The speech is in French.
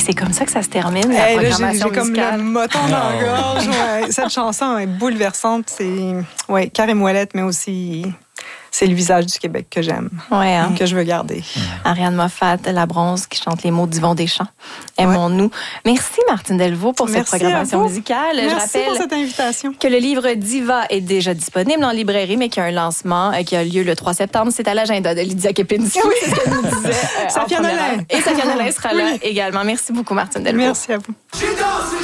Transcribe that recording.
c'est comme ça que ça se termine, la Hey, là, programmation j'ai comme musicale. le moton dans la gorge. Ouais. Cette chanson est bouleversante. C'est Karim Ouellet, mais aussi c'est le visage du Québec que j'aime, que je veux garder. Ariane Moffat, La Bronze, qui chante les mots d'Yvon Deschamps. Aimons-nous. Merci Martine Delvaux pour cette programmation musicale. Merci je rappelle pour cette invitation. Que le livre Diva est déjà disponible en librairie, mais qu'il y a un lancement qui a lieu le 3 septembre. C'est à l'agenda de Lydia Kepinski. Oui. C'est ce qu'elle nous disait. Safia Nolin. Et Safia Nolin sera là également. Merci beaucoup, Martine Delvaux. Merci à vous.